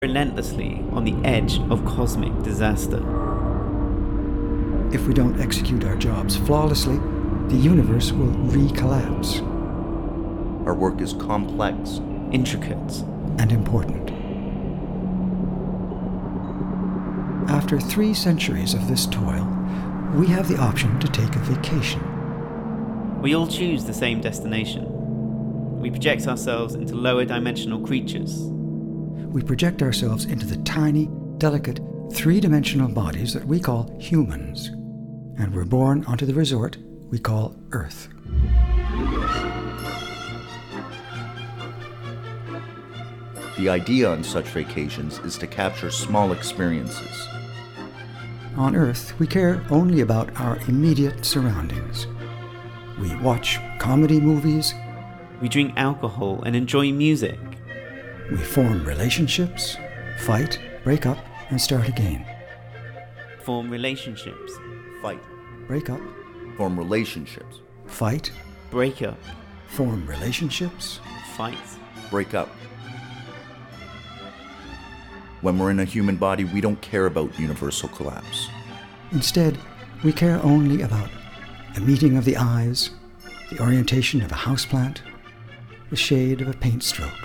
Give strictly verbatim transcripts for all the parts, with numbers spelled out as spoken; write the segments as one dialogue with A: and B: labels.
A: relentlessly on the edge of cosmic disaster.
B: If we don't execute our jobs flawlessly, the universe will re-collapse.
C: Our work is complex,
A: intricate,
B: and important. After three centuries of this toil, we have the option to take a vacation.
A: We all choose the same destination. We project ourselves into lower dimensional creatures.
B: We project ourselves into the tiny, delicate, three-dimensional bodies that we call humans, and we're born onto the resort we call Earth.
C: The idea on such vacations is to capture small experiences.
B: On Earth, we care only about our immediate surroundings. We watch comedy movies.
A: We drink alcohol and enjoy music.
B: We form relationships, fight, break up, and start again.
A: Form relationships.
C: Fight.
B: Break up.
C: Form relationships.
B: Fight.
A: Break up.
B: Form relationships.
A: Fight.
C: Break up. When we're in a human body, we don't care about universal collapse.
B: Instead, we care only about a meeting of the eyes, the orientation of a houseplant, the shade of a paint stroke.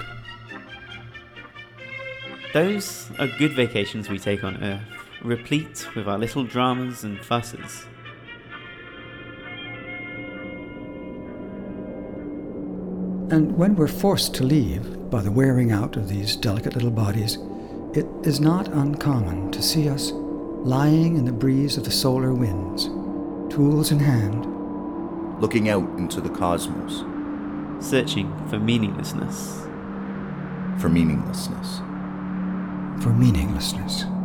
A: Those are good vacations we take on Earth, replete with our little dramas and fusses.
B: And when we're forced to leave by the wearing out of these delicate little bodies, it is not uncommon to see us lying in the breeze of the solar winds, tools in hand,
C: looking out into the cosmos,
A: searching for meaninglessness.
C: For meaninglessness.
B: For meaninglessness.